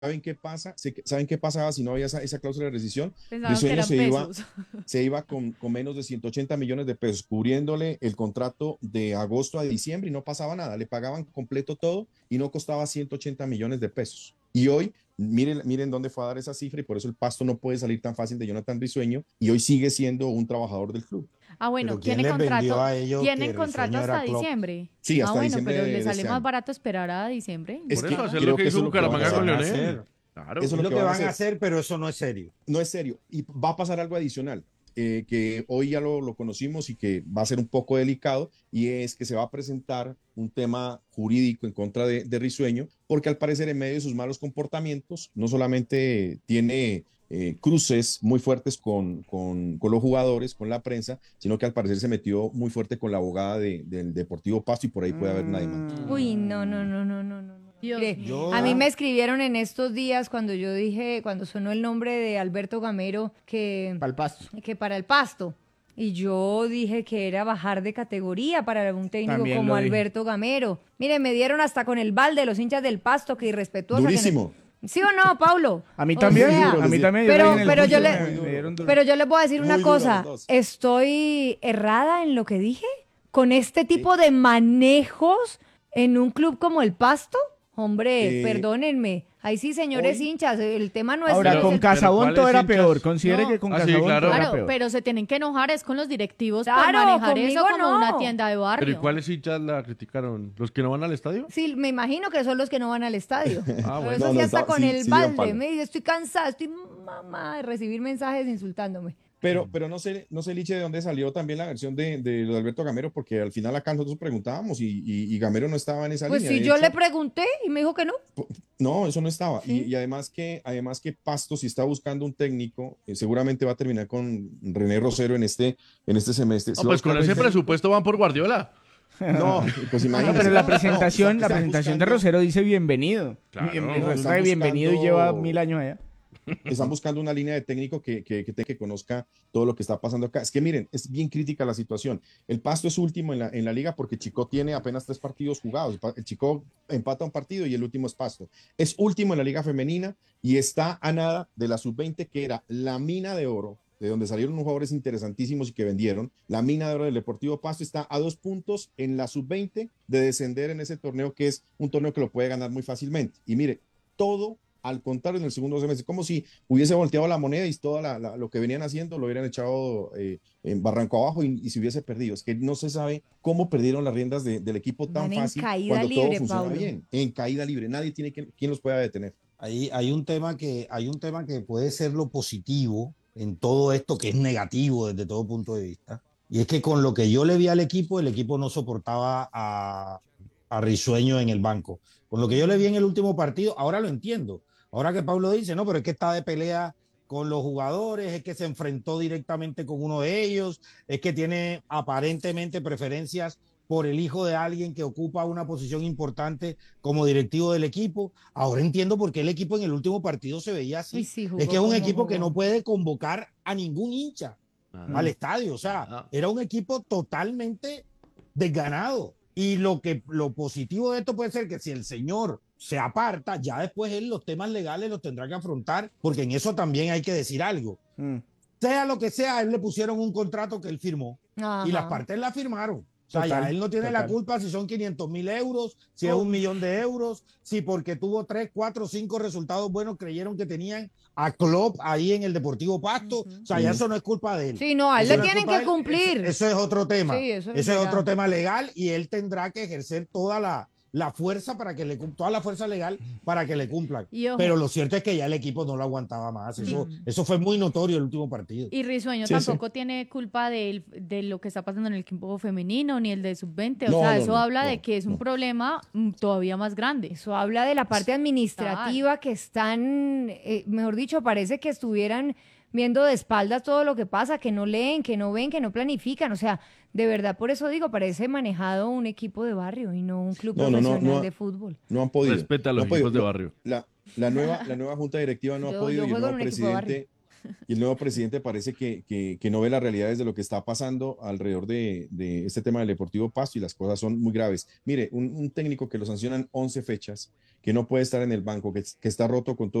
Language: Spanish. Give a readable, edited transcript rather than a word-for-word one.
¿saben qué pasa? ¿Saben qué pasaba si no había esa cláusula de rescisión? Pensaban que Risueño eran pesos. se iba con menos de 180 millones de pesos, cubriéndole el contrato de agosto a diciembre y no pasaba nada. Le pagaban completo todo y no costaba 180 millones de pesos. Y hoy, miren dónde fue a dar esa cifra y por eso el Pasto no puede salir tan fácil de Jonathan Risueño y hoy sigue siendo un trabajador del club. Ah, bueno, Pero ¿quién les vendió a ellos tienen que contrato Risueño hasta era Klopp? diciembre. Sí, Ah, hasta bueno, diciembre pero le de sale este más año. barato esperar a diciembre. Es Por eso, que hacer lo creo que que eso hizo es lo que van a Bucaramanga Lo con van a hacer. Leonel. hacer. Claro. Eso Es es lo lo que que van a van a hacer. hacer, pero eso no es serio. No es serio. Y va a pasar algo adicional, que hoy ya lo conocimos y que va a ser un poco delicado, y es que se va a presentar un tema jurídico en contra de Risueño, porque al parecer en medio de sus malos comportamientos, no solamente tiene cruces muy fuertes con los jugadores, con la prensa, sino que al parecer se metió muy fuerte con la abogada del Deportivo Pasto y por ahí puede haber una demanda. Uy, no, no, no, no, no, no. Dios Mire, mío. a mí Yo, me escribieron en estos días cuando yo dije, cuando sonó el nombre de Alberto Gamero, Pa'l pasto. que para el Pasto. Y yo dije que era bajar de categoría para un técnico También como lo dije. Alberto Gamero. Mire, me dieron hasta con el balde los hinchas del Pasto, que irrespetuosa. Durísimo. ¿Sí o no, Paulo? A mí O también, sea, a mí también. yo pero- leí en el pero yo punto, le- me dieron duro. Pero yo les voy a decir Muy una duro cosa. los dos. ¿Estoy errada en lo que dije? ¿Con este tipo de manejos en un club como el Pasto? Hombre, Eh, perdónenme. Ahí sí, señores hoy- hinchas, el tema no es... Ahora, Pero- con Casabón ¿cuáles todo era hinchas? peor. Considere No. que con Ah, sí, Casabón claro. todo era Claro, peor. pero se tienen que enojar es con los directivos por Claro, manejar eso conmigo como no. una tienda de barrio. ¿Pero y cuáles hinchas la criticaron? ¿Los que no van al estadio? Sí, me imagino que son los que no van al estadio. Pero bueno. eso No, sí no, hasta está- con sí, el sí llevan balde. palo. Me dice, estoy cansada, estoy mamá de recibir mensajes insultándome. Pero no sé, Liche, de dónde salió también la versión de lo de Alberto Gamero, porque al final acá nosotros preguntábamos y Gamero no estaba en esa Pues línea. si De yo hecho, le pregunté y me dijo que no. no, eso no estaba. Sí. Y además que Pasto, si está buscando un técnico, seguramente va a terminar con René Rosero en este semestre. No, Si va a pues con buscar ese un presupuesto van por Guardiola. No, pues No, imagínate. pero la No, presentación, la están presentación de buscando- Rosero dice bienvenido. Claro. Y No, resulta están que bienvenido y buscando- lleva 1000 años allá. Están buscando una línea de técnico que conozca todo lo que está pasando acá. Es que miren, es bien crítica la situación. El Pasto es último en la liga porque Chico tiene apenas 3 partidos jugados. El Chico empata un partido y el último es Pasto. Es último en la liga femenina y está a nada de la sub-20, que era la mina de oro, de donde salieron unos jugadores interesantísimos y que vendieron. La mina de oro del Deportivo Pasto está a 2 puntos en la sub-20 de descender en ese torneo, que es un torneo que lo puede ganar muy fácilmente. Y mire, todo al contrario en el segundo semestre, como si hubiese volteado la moneda y todo lo que venían haciendo lo hubieran echado en barranco abajo y se hubiese perdido. Es que no se sabe cómo perdieron las riendas del equipo tan Van en fácil caída cuando libre, todo funciona Pablo. bien. En caída libre, nadie tiene quien los pueda detener. hay un tema que puede ser lo positivo en todo esto, que es negativo desde todo punto de vista. Y es que con lo que yo le vi al equipo, el equipo no soportaba a Risueño en el banco. Con lo que yo le vi en el último partido, ahora lo entiendo. Ahora que Pablo dice, no, pero es que está de pelea con los jugadores, es que se enfrentó directamente con uno de ellos, es que tiene aparentemente preferencias por el hijo de alguien que ocupa una posición importante como directivo del equipo. Ahora entiendo por qué el equipo en el último partido se veía así. Uy, sí, jugó Es que es un como equipo que jugó. no puede convocar a ningún hincha al estadio. O sea, era un equipo totalmente desganado. Y lo positivo de esto puede ser que si el señor se aparta, ya después él los temas legales los tendrá que afrontar, porque en eso también hay que decir algo. Sea lo que sea, a él le pusieron un contrato que él firmó Ajá. y las partes la firmaron. O sea, Total, ya él no tiene la total. culpa si son 500.000 euros, si es Oh. 1.000.000 de euros, si porque tuvo 3, 4, 5 resultados buenos creyeron que tenían a Klopp ahí en el Deportivo Pasto. O sea, ya eso no es culpa de él. Sí, no, a él Eso le no es tienen culpa que de él. cumplir. Eso es otro tema. Sí, eso es eso es verdad. otro tema legal y él tendrá que ejercer toda la fuerza para que toda la fuerza legal para que le cumplan. Y ojo. Pero lo cierto es que ya el equipo no lo aguantaba más. Eso fue muy notorio el último partido. Y Risueño Sí, tampoco tiene culpa de lo que está pasando en el equipo femenino ni el de sub-20. O No, sea, no, eso no, habla no, de que es un no. problema todavía más grande. Eso habla de la parte administrativa que están, mejor dicho, parece que estuvieran viendo de espaldas todo lo que pasa, que no leen, que no ven, que no planifican. O sea, de verdad, por eso digo, parece manejado un equipo de barrio y no un club No, no, no, profesional no. de fútbol. No han podido. Respeta a los No han podido. equipos de barrio. La nueva junta directiva no ha Yo podido y el juego nuevo en un equipo de presidente Y el nuevo presidente parece que no ve las realidades de lo que está pasando alrededor de este tema del Deportivo Pasto y las cosas son muy graves. Mire, un técnico que lo sancionan 11 fechas, que no puede estar en el banco, que está roto con todo